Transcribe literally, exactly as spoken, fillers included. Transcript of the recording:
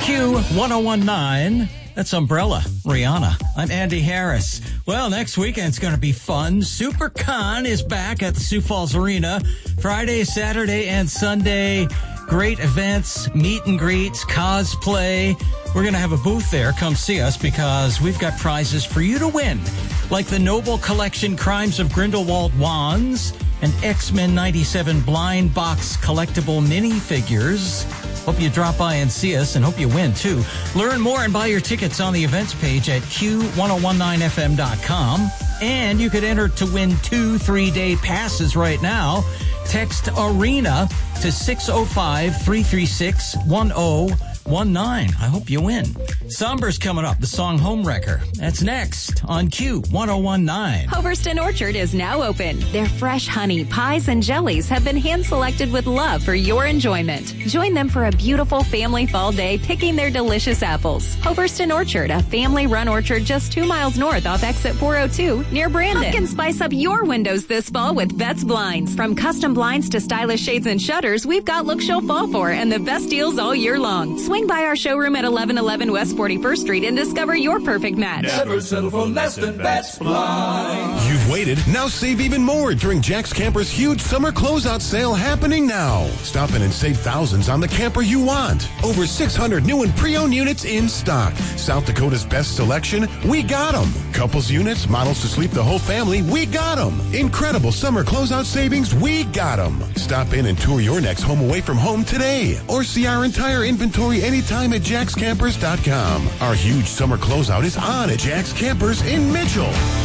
Q ten nineteen. That's Umbrella, Rihanna. I'm Andy Harris. Well, next weekend's going to be fun. SuperCon is back at the Sioux Falls Arena Friday, Saturday, and Sunday. Great events, meet and greets, cosplay. We're going to have a booth there. Come see us because we've got prizes for you to win, like the Noble Collection Crimes of Grindelwald wands and X-Men ninety-seven blind box collectible minifigures. Hope you drop by and see us, and hope you win, too. Learn more and buy your tickets on the events page at Q ten nineteen F M dot com. And you could enter to win two three-day passes right now. Text ARENA to six oh five, three three six, one oh one nine. I hope you win. Somber's coming up, the song Homewrecker. That's next on Q ten nineteen. Hoverston Orchard is now open. Their fresh honey, pies, and jellies have been hand-selected with love for your enjoyment. Join them for a beautiful family fall day picking their delicious apples. Hoverston Orchard, a family-run orchard just two miles north off exit four oh two near Brandon. Pumpkin spice up your windows this fall with Betts Blinds. From custom blinds to stylish shades and shutters, we've got looks you'll fall for and the best deals all year long. Swing by our showroom at eleven eleven West forty-first Street and discover your perfect match. Never settle for less than Betts Blinds. You've waited. Now save even more during Jack's Camper's huge summer closeout sale happening now. Stop in and save thousands on the camper you want. Over six hundred new and pre-owned units in stock. South Dakota's best selection, we got them. Couples units, models to sleep the whole family, we got them. Incredible summer closeout savings, we got them. Stop in and tour your next home away from home today. Or see our entire inventory anytime at jacks campers dot com. Our huge summer closeout is on at Jack's Campers in Mitchell.